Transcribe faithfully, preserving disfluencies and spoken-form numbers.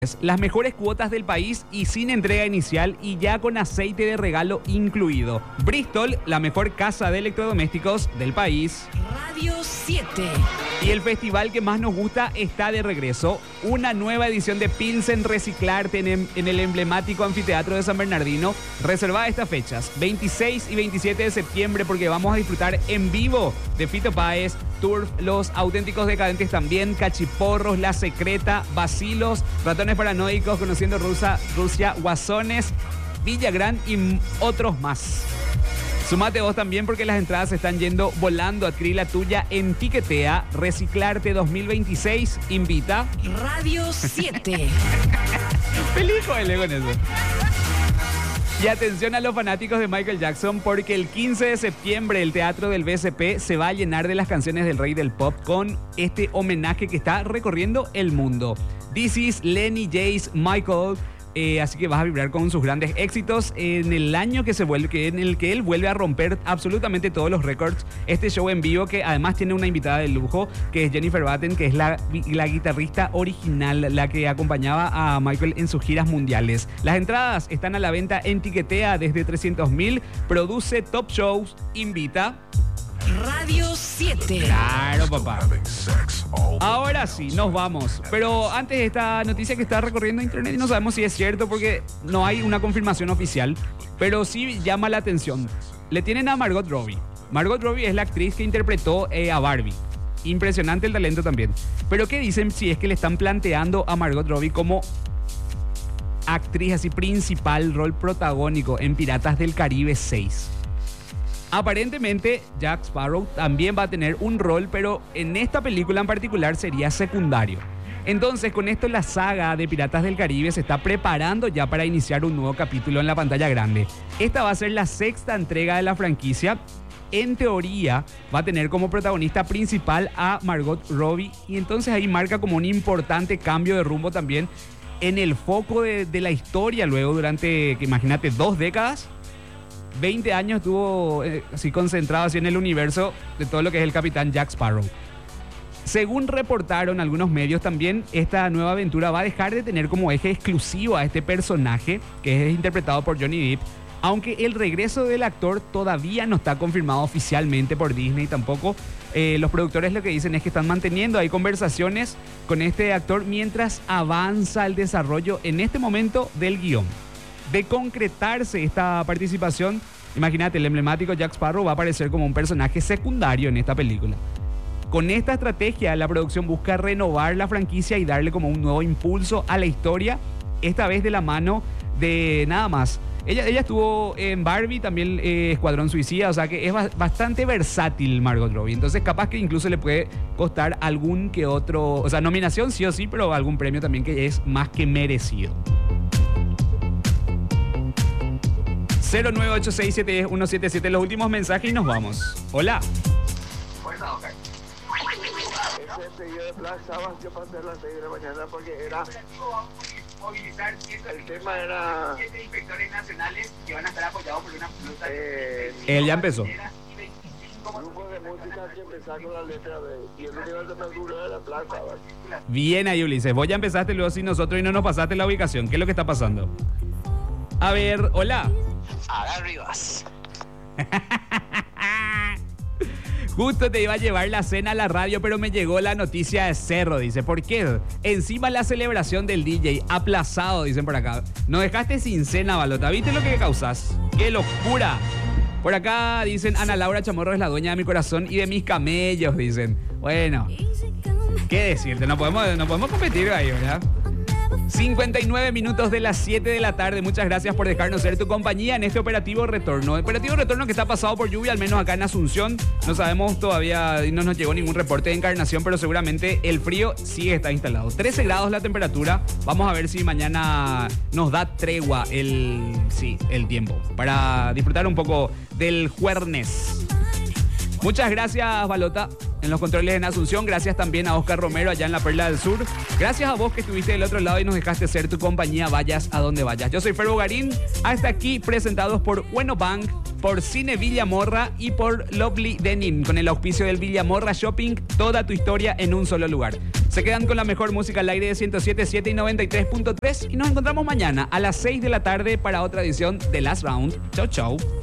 Las mejores cuotas del país y sin entrega inicial y ya con aceite de regalo incluido. Bristol, la mejor casa de electrodomésticos del país. Radio siete. Y el festival que más nos gusta está de regreso. Una nueva edición de Pilsen Reciclarte en, en el emblemático anfiteatro de San Bernardino. Reservada estas fechas, veintiséis y veintisiete de septiembre, porque vamos a disfrutar en vivo de Fito Páez, Turf, Los Auténticos Decadentes también, Cachiporros, La Secreta, Bacilos, Ratones Paranoicos, Conociendo Rusa, Rusia, Guasones, Villagrán y otros más. Sumate vos también porque las entradas se están yendo volando. Adquirí la tuya en Tiquetea. Reciclarte dos mil veintiséis invita. Radio siete. Feliz con él con eso. Y atención a los fanáticos de Michael Jackson, porque el quince de septiembre el Teatro del B C P se va a llenar de las canciones del rey del pop con este homenaje que está recorriendo el mundo. This is Lenny Jace Michael. Eh, así que vas a vibrar con sus grandes éxitos en el año que se vuelve, que en el que él vuelve a romper absolutamente todos los récords. Este show en vivo que además tiene una invitada de lujo, que es Jennifer Batten, que es la, la guitarrista original, la que acompañaba a Michael en sus giras mundiales. Las entradas están a la venta en Tiquetea desde trescientos mil. Produce Top Shows, invita. Radio siete. Claro, papá. Ahora sí, nos vamos. Pero antes de esta noticia que está recorriendo internet y no sabemos si es cierto porque no hay una confirmación oficial, pero sí llama la atención. Le tienen a Margot Robbie. Margot Robbie es la actriz que interpretó eh, a Barbie. Impresionante el talento también. Pero ¿qué dicen si es que le están planteando a Margot Robbie como actriz así principal, rol protagónico en Piratas del Caribe seis? Aparentemente Jack Sparrow también va a tener un rol, pero en esta película en particular sería secundario. Entonces, con esto la saga de Piratas del Caribe se está preparando ya para iniciar un nuevo capítulo en la pantalla grande. Esta va a ser la sexta entrega de la franquicia. En teoría va a tener como protagonista principal a Margot Robbie, y entonces ahí marca como un importante cambio de rumbo también en el foco de, de la historia luego durante, que imagínate, dos décadas. veinte años estuvo eh, así concentrado así en el universo de todo lo que es el Capitán Jack Sparrow. Según reportaron algunos medios también, esta nueva aventura va a dejar de tener como eje exclusivo a este personaje, que es interpretado por Johnny Depp, aunque el regreso del actor todavía no está confirmado oficialmente por Disney tampoco. Eh, los productores lo que dicen es que están manteniendo ahí conversaciones con este actor mientras avanza el desarrollo en este momento del guión. De concretarse esta participación, imagínate, el emblemático Jack Sparrow va a aparecer como un personaje secundario en esta película. Con esta estrategia, la producción busca renovar la franquicia y darle como un nuevo impulso a la historia, esta vez de la mano de nada más. Ella, ella estuvo en Barbie, también eh, Escuadrón Suicida, o sea que es bastante versátil Margot Robbie. Entonces capaz que incluso le puede costar algún que otro, o sea, nominación sí o sí, pero algún premio también que es más que merecido. cero nueve ocho seis siete uno siete siete, los últimos mensajes y nos vamos. Hola. Bueno, ok. Ese seguido de Plaza, yo pasé a las seis de la mañana porque era... movilizar el tema era... siete inspectores nacionales que van a estar apoyados por una flota Eh, Él ya empezó. grupo de música que empezar con la letra B. Y el nivel de temperatura de la plaza. ¿Vale? Bien ahí, Ulises. Vos ya empezaste luego sin nosotros y no nos pasaste la ubicación. ¿Qué es lo que está pasando? A ver, hola. Haga Rivas. Justo te iba a llevar la cena a la radio, pero me llegó la noticia de Cerro, dice. ¿Por qué? Encima la celebración del D J, aplazado, dicen por acá. Nos dejaste sin cena, Balota. ¿Viste lo que causás? ¡Qué locura! Por acá dicen, Ana Laura Chamorro es la dueña de mi corazón y de mis camellos, dicen. Bueno, ¿qué decirte? No podemos, no podemos competir ahí, ¿verdad? cincuenta y nueve minutos de las siete de la tarde. Muchas gracias por dejarnos ser tu compañía en este operativo retorno. Operativo retorno que está pasado por lluvia, al menos acá en Asunción. No sabemos todavía, no nos llegó ningún reporte de Encarnación, pero seguramente el frío sí está instalado. trece grados la temperatura. Vamos a ver si mañana nos da tregua el, sí, el tiempo para disfrutar un poco del jueves. Muchas gracias, Balota, en los controles en Asunción. Gracias también a Oscar Romero allá en la Perla del Sur. Gracias a vos que estuviste del otro lado y nos dejaste ser tu compañía, vayas a donde vayas. Yo soy Fer Bogarín. Hasta aquí presentados por Bueno Bank. por Cine Villamorra y por Lovely Denim, con el auspicio del Villamorra Shopping, toda tu historia en un solo lugar. Se quedan con la mejor música al aire de ciento siete punto siete y noventa y tres punto tres y nos encontramos mañana a las seis de la tarde para otra edición de Last Round. Chau, chau.